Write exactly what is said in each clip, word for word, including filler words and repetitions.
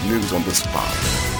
News on the spot.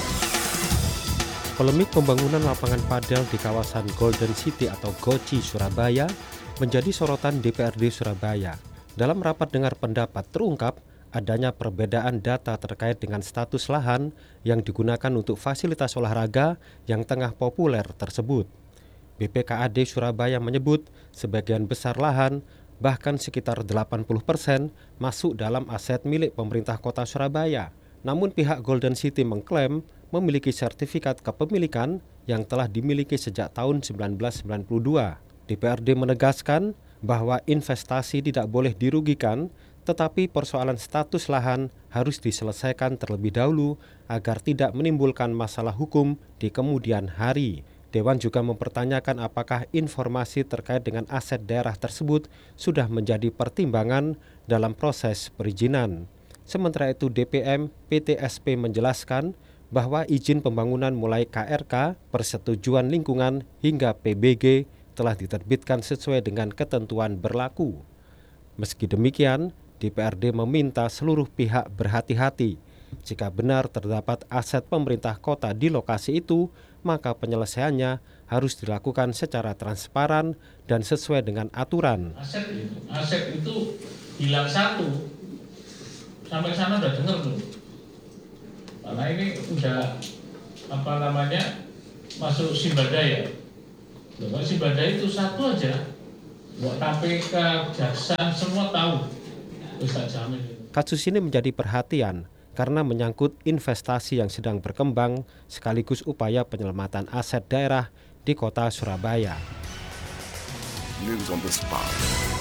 Polemik pembangunan lapangan padel di kawasan Golden City atau Goci, Surabaya menjadi sorotan D P R D Surabaya. Dalam rapat dengar pendapat terungkap adanya perbedaan data terkait dengan status lahan yang digunakan untuk fasilitas olahraga yang tengah populer tersebut. B P K A D Surabaya menyebut sebagian besar lahan, bahkan sekitar delapan puluh persen, masuk dalam aset milik pemerintah kota Surabaya. Namun pihak Golden City mengklaim memiliki sertifikat kepemilikan yang telah dimiliki sejak tahun seribu sembilan ratus sembilan puluh dua. D P R D menegaskan bahwa investasi tidak boleh dirugikan, tetapi persoalan status lahan harus diselesaikan terlebih dahulu agar tidak menimbulkan masalah hukum di kemudian hari. Dewan juga mempertanyakan apakah informasi terkait dengan aset daerah tersebut sudah menjadi pertimbangan dalam proses perizinan. Sementara itu D P M P T S P menjelaskan bahwa izin pembangunan mulai K R K, persetujuan lingkungan hingga P B G telah diterbitkan sesuai dengan ketentuan berlaku. Meski demikian, D P R D meminta seluruh pihak berhati-hati. Jika benar terdapat aset pemerintah kota di lokasi itu, maka penyelesaiannya harus dilakukan secara transparan dan sesuai dengan aturan. Aset itu, aset itu hilang satu, sampai sana udah dengar tuh. Karena ini udah apa namanya masuk Simbadaya. Kalau Simbadaya itu satu aja, buat K P K, jaksa semua tahu. Bisa jamin. Kasus ini menjadi perhatian karena menyangkut investasi yang sedang berkembang sekaligus upaya penyelamatan aset daerah di kota Surabaya. News on the spot.